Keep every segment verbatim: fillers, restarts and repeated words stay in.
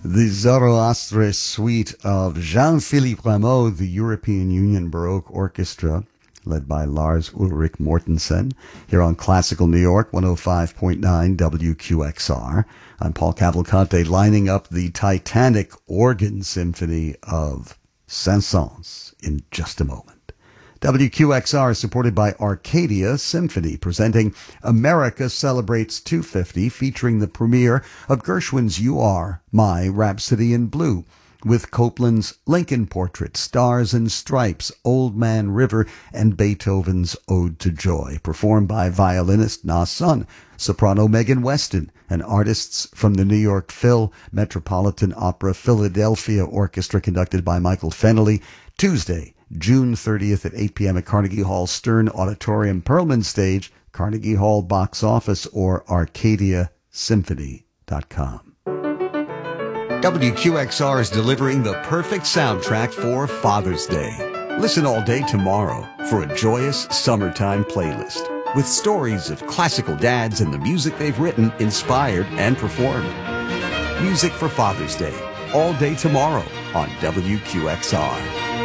The Zoroastre Suite of Jean-Philippe Rameau, the European Union Baroque Orchestra, led by Lars Ulrich Mortensen, here on Classical New York, one oh five point nine W Q X R. I'm Paul Cavalcante, lining up the Titanic Organ Symphony of Saint-Saëns in just a moment. W Q X R is supported by Arcadia Symphony, presenting America Celebrates two fifty, featuring the premiere of Gershwin's You Are My Rhapsody in Blue, with Copland's Lincoln Portrait, Stars and Stripes, Old Man River, and Beethoven's Ode to Joy, performed by violinist Na Sun, soprano Megan Weston, and artists from the New York Phil, Metropolitan Opera, Philadelphia Orchestra, conducted by Michael Fennelly, Tuesday, June thirtieth at eight p.m. at Carnegie Hall Stern Auditorium, Perlman Stage, Carnegie Hall box office, or arcadia symphony dot com. W Q X R is delivering the perfect soundtrack for Father's Day. Listen all day tomorrow for a joyous summertime playlist with stories of classical dads and the music they've written, inspired, and performed. Music for Father's Day, all day tomorrow on W Q X R.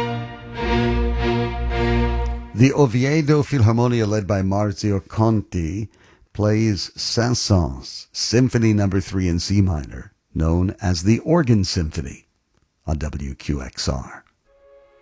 The Oviedo Philharmonia, led by Marzio Conti, plays Saint-Saëns, Symphony Number three in C minor, known as the Organ Symphony, on W Q X R.